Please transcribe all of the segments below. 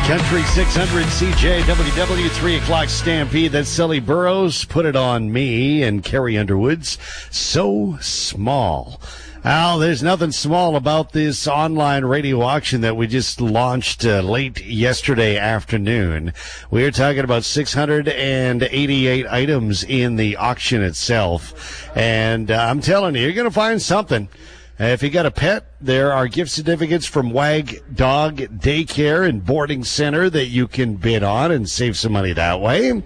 Country 600 CJWW 3 o'clock Stampede. That's Sully Burrows. Put It On Me and Carrie Underwood's So Small. Al, there's nothing small about this online radio auction that we just launched late yesterday afternoon. We're talking about 688 items in the auction itself. And I'm telling you, you're going to find something. If you got a pet, there are gift certificates from Wag Dog Daycare and Boarding Center that you can bid on and save some money that way.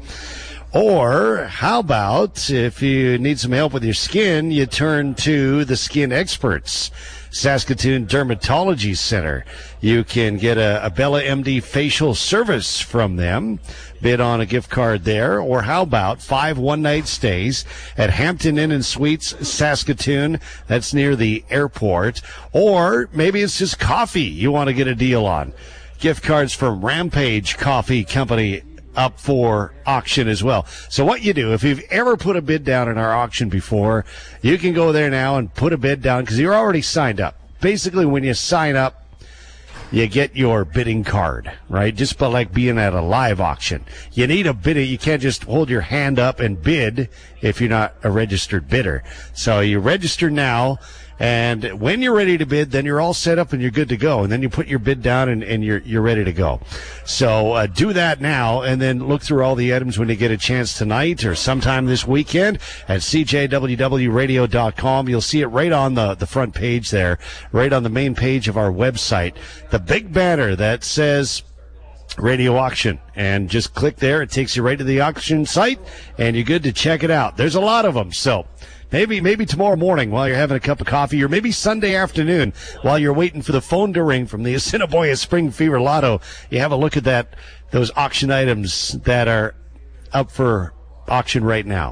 Or how about if you need some help with your skin, you turn to the skin experts, Saskatoon Dermatology Center. You can get a Bella MD facial service from them, bid on a gift card there. Or how about 5 one-night stays at Hampton Inn and Suites, Saskatoon. That's near the airport. Or maybe it's just coffee you want to get a deal on. Gift cards from Rampage Coffee Company up for auction as well. So what you do, if you've ever put a bid down in our auction before, you can go there now and put a bid down because you're already signed up. Basically, when you sign up, you get your bidding card, right? Just by like being at a live auction. You need a bidder. You can't just hold your hand up and bid if you're not a registered bidder. So you register now, and when you're ready to bid, then you're all set up and you're good to go. And then you put your bid down and you're ready to go. So do that now, and then look through all the items when you get a chance tonight or sometime this weekend at cjwwradio.com. You'll see it right on the front page there, right on the main page of our website. The big banner that says Radio Auction, and just click there. It takes you right to the auction site, and you're good to check it out. There's a lot of them, so maybe tomorrow morning while you're having a cup of coffee, or maybe Sunday afternoon while you're waiting for the phone to ring from the Assiniboia Spring Fever Lotto, you have a look at those auction items that are up for auction right now.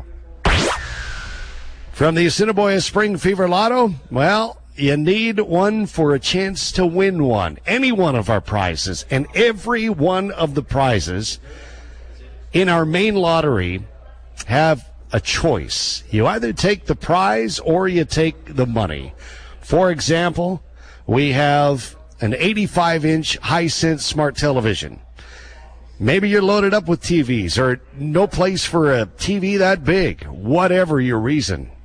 From the Assiniboia Spring Fever Lotto, well, you need one for a chance to win one. Any one of our prizes, and every one of the prizes in our main lottery have a choice. You either take the prize or you take the money. For example, we have an 85-inch Hisense smart television. Maybe you're loaded up with TVs or no place for a TV that big, whatever your reason.